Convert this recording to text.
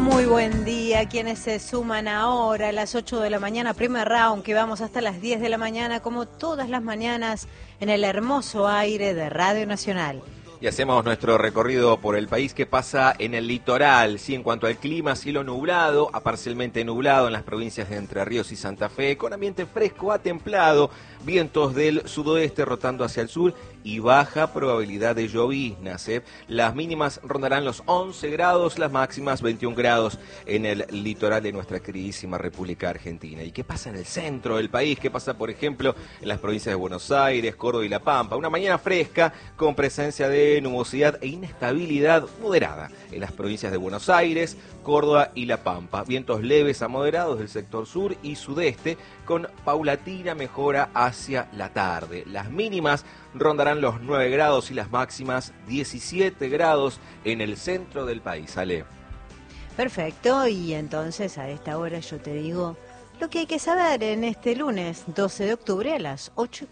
Muy buen día, quienes se suman ahora a las 8 de la mañana, primer round, que vamos hasta las 10 de la mañana, como todas las mañanas, en el hermoso aire de Radio Nacional. Y hacemos nuestro recorrido por el país que pasa en el litoral, sí, en cuanto al clima, cielo nublado, a parcialmente nublado en las provincias de Entre Ríos y Santa Fe, con ambiente fresco a templado, vientos del sudoeste rotando hacia el sur y baja probabilidad de lloviznas. Las mínimas rondarán los 11 grados, las máximas 21 grados en el litoral de nuestra queridísima República Argentina. ¿Y qué pasa en el centro del país? ¿Qué pasa, por ejemplo, en las provincias de Buenos Aires, Córdoba y La Pampa? Una mañana fresca con presencia de nubosidad e inestabilidad moderada en las provincias de Buenos Aires, Córdoba y La Pampa. Vientos leves a moderados del sector sur y sudeste con paulatina mejora hacia la tarde. Las mínimas rondarán los 9 grados y las máximas 17 grados en el centro del país. Ale. Perfecto, y entonces a esta hora yo te digo lo que hay que saber en este lunes 12 de octubre a las 8:40.